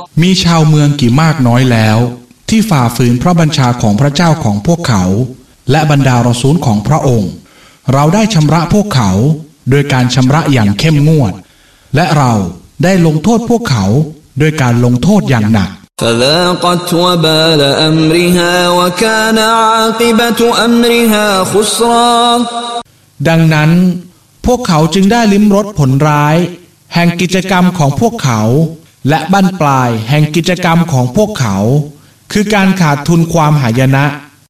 มีชาวเมืองกี่มากน้อยแล้วที่ฝ่าฝืนพระบัญชาของพระเจ้าของพวกเขาและบรรดารอซูลของพระองค์เราได้ชำระพวกเขาโดยการชำระอย่างเข้มงวดและเราได้ลงโทษพวกเขาโดยการลงโทษอย่างหนัก فذاقت وبال أمرها وكان عاقبة أمرها خسرا ดังนั้นพวกเขาจึงได้ลิ้มรสผลร้ายแห่งกิจกรรมของพวกเขาและบั้นปลายแห่งกิจกรรมของพวกเขาคือการขาดทุนความหายนะ